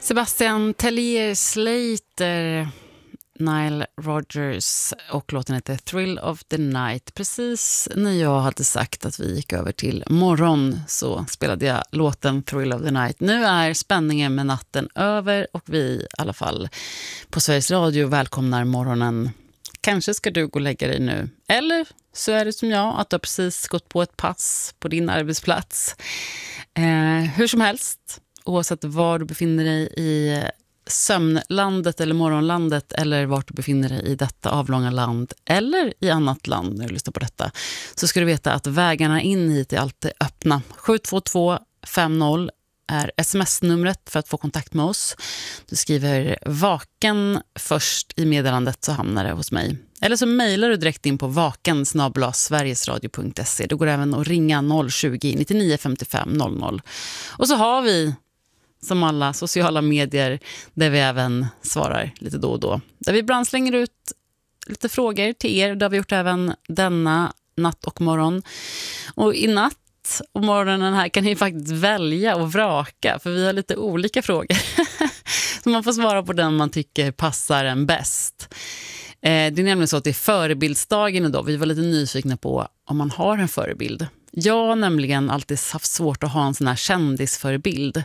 Sebastian Tellier, Slater, Nile Rodgers och låten heter Thrill of the Night. Precis när jag hade sagt att vi gick över till morgon så spelade jag låten Thrill of the Night. Nu är spänningen med natten över och vi i alla fall på Sveriges Radio välkomnar morgonen. Kanske ska du gå och lägga dig nu. Eller så är det som jag att du har precis gått på ett pass på din arbetsplats. Hur som helst, oavsett var du befinner dig i sömnlandet eller morgonlandet eller vart du befinner dig i detta avlånga land eller i annat land när du lyssnar på detta, så ska du veta att vägarna in hit är alltid öppna. 72250 är sms-numret för att få kontakt med oss. Du skriver vaken först i meddelandet så hamnar det hos mig. Eller så mejlar du direkt in på vaken@sverigesradio.se. Det går även att ringa 020 99 55 00. Och så har vi som alla sociala medier där vi även svarar lite då och då. Där vi ibland slänger ut lite frågor till er. Det har vi gjort även denna natt och morgon. Och i natt och morgonen här kan ni faktiskt välja och vraka. För vi har lite olika frågor. Så man får svara på den man tycker passar en bäst. Det är nämligen så att det är förebildsdagen idag. Vi var lite nyfikna på om man har en förebild. Jag har nämligen alltid haft svårt att ha en sån här kändisförebild.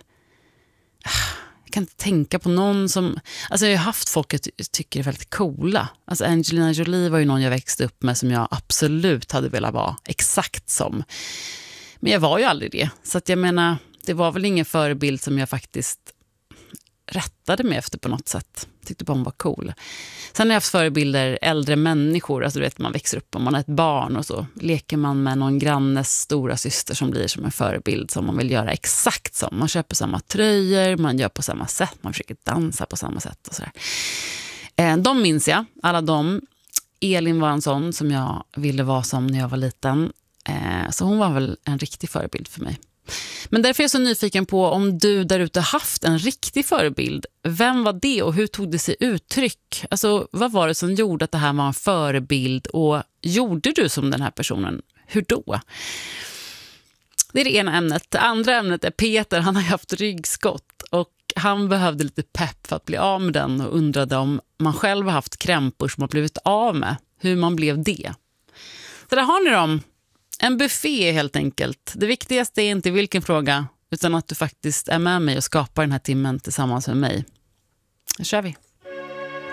Jag kan inte tänka på någon som... Alltså jag har haft folk jag tycker är väldigt coola. Alltså Angelina Jolie var ju någon jag växte upp med som jag absolut hade velat vara exakt som. Men jag var ju aldrig det. Så att jag menar, det var väl ingen förebild som jag faktiskt rättade mig efter på något sätt. Tyckte bara hon var cool. Sen har jag haft förebilder äldre människor. Alltså du vet, man växer upp om man är ett barn och så leker man med någon grannes stora syster som blir som en förebild som man vill göra exakt som. Man köper samma tröjor, man gör på samma sätt, man försöker dansa på samma sätt och sådär. De minns jag, alla de. Elin var en sån som jag ville vara som när jag var liten. Så hon var väl en riktig förebild för mig. Men därför är jag så nyfiken på om du där ute haft en riktig förebild. Vem var det och hur tog det sig uttryck? Alltså vad var det som gjorde att det här var en förebild och gjorde du som den här personen? Hur då? Det är det ena ämnet. Det andra ämnet är Peter, han har haft ryggskott och han behövde lite pepp för att bli av med den och undrade om man själv har haft krämpor som har blivit av med. Hur man blev det. Så där har ni dem. En buffé helt enkelt. Det viktigaste är inte vilken fråga utan att du faktiskt är med mig och skapar den här timmen tillsammans med mig. Nu kör vi.